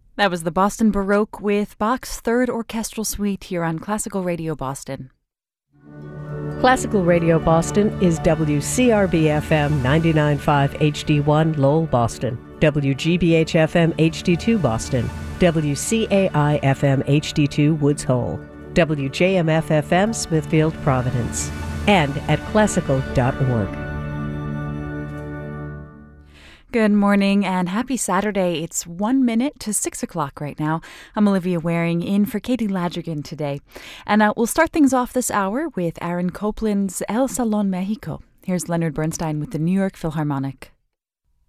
That was the Boston Baroque with Bach's Third Orchestral Suite here on Classical Radio Boston. Classical Radio Boston is WCRB-FM 99.5 HD1 Lowell, Boston, WGBH-FM HD2 Boston, WCAI-FM HD2 Woods Hole, WJMF-FM Smithfield, Providence, and at classical.org. Good morning and happy Saturday. It's 1 minute to 6 o'clock right now. I'm Olivia Waring in for Katie Ladrigan today. And we'll start things off this hour with Aaron Copland's El Salón Mexico. Here's Leonard Bernstein with the New York Philharmonic.